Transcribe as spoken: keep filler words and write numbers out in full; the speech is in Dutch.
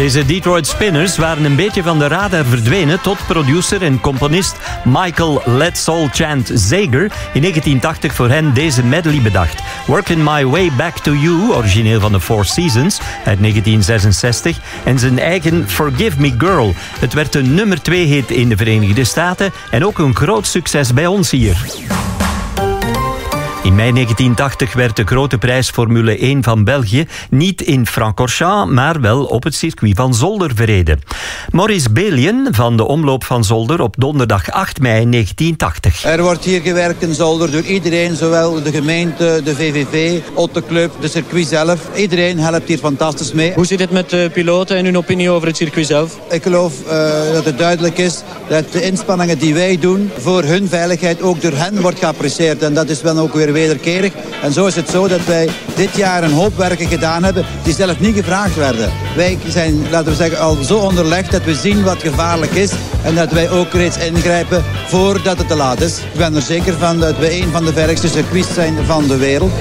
Deze Detroit Spinners waren een beetje van de radar verdwenen tot producer en componist Michael Let's All Chant Zager in negentien tachtig voor hen deze medley bedacht. Working My Way Back to You, origineel van de Four Seasons uit negentien zesenzestig, en zijn eigen Forgive Me Girl. Het werd een nummer twee hit in de Verenigde Staten en ook een groot succes bij ons hier. In mei negentien tachtig werd de grote prijs Formule één van België niet in Francorchamps, maar wel op het circuit van Zolder verreden. Maurice Belien van de Omloop van Zolder op donderdag acht mei negentien tachtig. Er wordt hier gewerkt in Zolder door iedereen, zowel de gemeente, de V V V, Otte Club, de circuit zelf. Iedereen helpt hier fantastisch mee. Hoe zit het met de piloten en hun opinie over het circuit zelf? Ik geloof uh, dat het duidelijk is dat de inspanningen die wij doen voor hun veiligheid ook door hen wordt geapprecieerd. En dat is wel ook weer wederkerig. En zo is het zo dat wij dit jaar een hoop werken gedaan hebben die zelf niet gevraagd werden. Wij zijn, laten we zeggen, al zo onderlegd dat we zien wat gevaarlijk is en dat wij ook reeds ingrijpen voordat het te laat is. Ik ben er zeker van dat we een van de veiligste circuits zijn van de wereld.